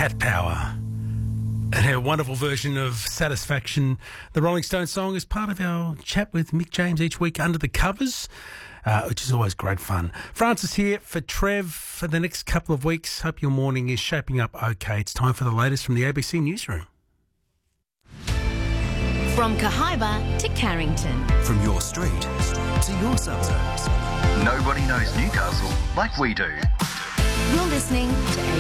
Cat Power. And her wonderful version of Satisfaction, the Rolling Stones song, is part of our chat with Mick James each week under the covers, which is always great fun. Francis here for Trev for the next couple of weeks. Hope your morning is shaping up okay. It's time for the latest from the ABC Newsroom. From Cahaiba to Carrington. From your street to your suburbs. Nobody knows Newcastle like we do. You're listening to